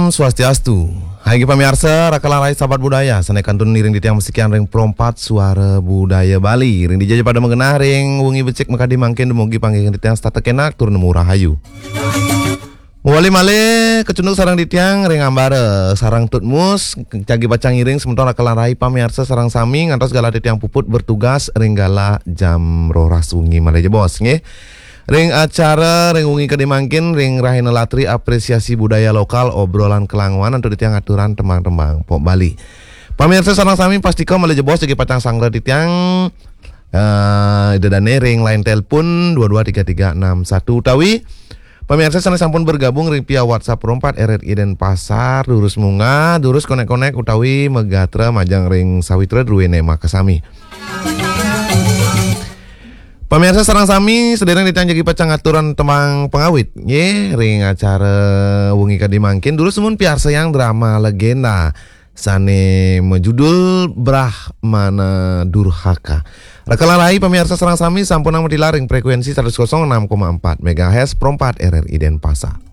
Swastiastu. Hai pamirsa, rakalarai sahabat budaya, sanai kantun ring di tiang musikian ring perompat suara budaya Bali. Ring dijajah pada mengenah ring wengi becek maka dimangkin dumugi panggilan di tiang stata kenak turun nemu rahayu. Muali male kecunduk sarang di tiang ring ambare sarang tutmus cagi bacang iring sementara rakalarai pamirsa sarang sami ngantos gala di tiang puput bertugas ring gala jam roras wengi male bos nggih. Ring acara ring ungi kedimangkin ring rahina latri apresiasi budaya lokal obrolan kelangwan untuk ditiang aturan tembang-tembang pop Bali. Pamirsa sareng sami pastikan male bos jadi pacang sangre ditiang dedane ring line telepon 223361 utawi pamirsa sana sampun bergabung ring via WhatsApp perompat RRI Denpasar durus munga durus konek-konek utawi megatra majang ring sawitra druwene makasami. Pamirsa sarang sami sedereng ditiang jadi pacang aturan temang pengawit ye ring acara wengi kadimangkin dulu semun piarsa yang drama legenda sane mejudul Brahmana Durhaka. Rakalarai pamirsa sarang sami sampun dilaring frekuensi 106,4 MHz perompat RRI Denpasar.